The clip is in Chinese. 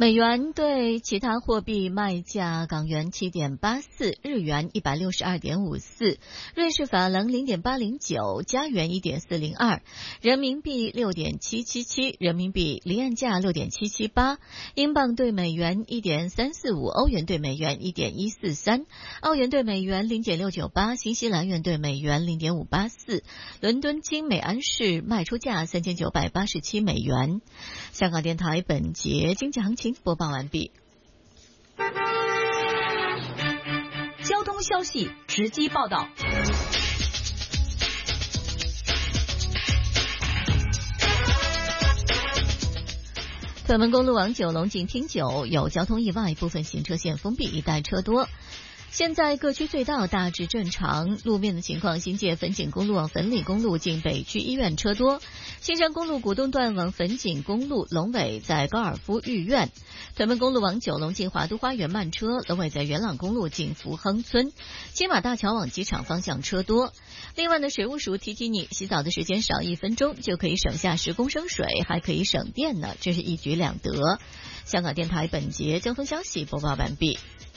美元对其他货币卖价：港元7.84，日元162.54，瑞士法郎0.809，加元1.402，人民币6.777，人民币离岸价6.778，英镑对美元1.345，欧元对美元1.143，澳元对美元0.698，新西兰元对美元0.584。伦敦金每安士卖出价3987美元。香港电台本节经济行情播报完毕。 交通消息直击报道。 屯门公路往九龙近汀九有交通意外，部分行车线封闭，一带车多。现在各区隧道大致正常，路面的情况，新界粉锦公路往粉岭公路近北区医院车多，青山公路古洞段往粉锦公路龙尾在高尔夫御苑，屯门公路往九龙近华都花园慢车，龙尾在元朗公路近福亨村，金马大桥往机场方向车多。另外呢，水务署提醒你，洗澡的时间少1分钟就可以省下10公升水，还可以省电呢，这是一举两得。香港电台本节交通消息播报完毕。